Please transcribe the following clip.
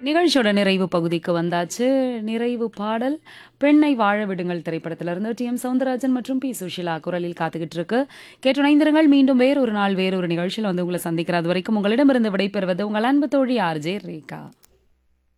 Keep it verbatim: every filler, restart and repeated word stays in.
நிகழ்ச்சியோட நிறைவு பகுதிக்கு வந்தாச்சு. நிறைவு பாடல் பெண்ணை வாழ விடுங்கள் திரைப்படத்திலிருந்து டி எம் சௌந்தரராஜன் மற்றும் பி சுஷீலா குரலில் காத்துக்கிட்டு இருக்கு. கேட்டுணைந்திருங்கள். மீண்டும் வேறொரு நாள் வேறொரு நிகழ்ச்சியில் வந்து உங்களை சந்திக்கிற அது வரைக்கும் உங்களிடமிருந்து விடைபெறுவது உங்கள் அன்பு தோழி ஆர் ஜே ரேகா.